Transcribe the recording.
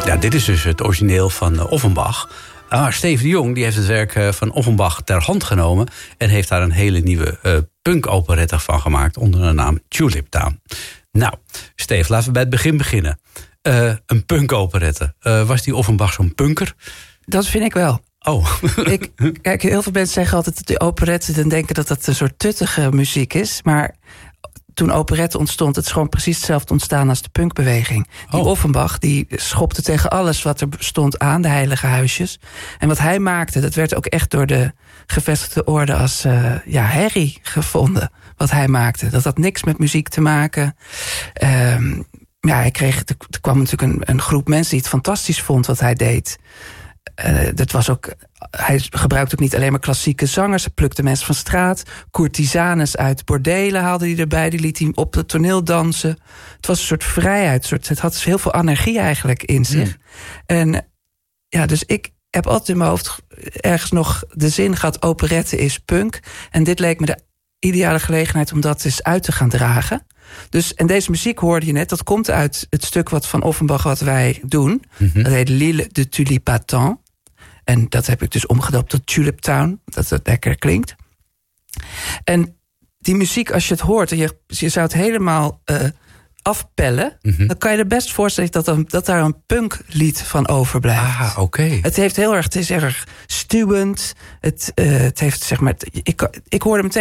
Ja, dit is dus het origineel van Offenbach. Steven de Jong die heeft het werk van Offenbach ter hand genomen en heeft daar een hele nieuwe punk-operette van gemaakt onder de naam Tulip Town. Nou, Steven, laten we bij het begin beginnen. Een punk-operette. Was die Offenbach zo'n punker? Dat vind ik wel. Oh. Kijk, heel veel mensen zeggen altijd de operette, dan denken dat dat een soort tuttige muziek is. Maar toen operette ontstond, het is gewoon precies hetzelfde ontstaan als de punkbeweging. Die Offenbach, die schopte tegen alles wat er stond aan, de heilige huisjes. En wat hij maakte, dat werd ook echt door de gevestigde orde als herrie gevonden. Wat hij maakte. Dat had niks met muziek te maken. Er kwam natuurlijk een groep mensen die het fantastisch vond wat hij deed. Hij gebruikte ook niet alleen maar klassieke zangers. Hij plukte mensen van straat. Courtisanes uit bordelen haalde hij erbij. Die liet hij op het toneel dansen. Het was een soort vrijheid. Het had heel veel energie eigenlijk in zich. En dus ik heb altijd in mijn hoofd ergens nog de zin gehad, operette is punk. En dit leek me de ideale gelegenheid om dat eens uit te gaan dragen. Dus, en deze muziek hoorde je net, dat komt uit het stuk wat van Offenbach wat wij doen. Mm-hmm. Dat heet L'Île de Tulipatan. En dat heb ik dus omgedoopt tot Tulip Town, dat het lekker klinkt. En die muziek, als je het hoort, en je zou het helemaal afpellen, mm-hmm, dan kan je er best voorstellen dat daar een punklied van overblijft. Oké. Het is erg stuwend. Het heeft, zeg maar, ik hoorde meteen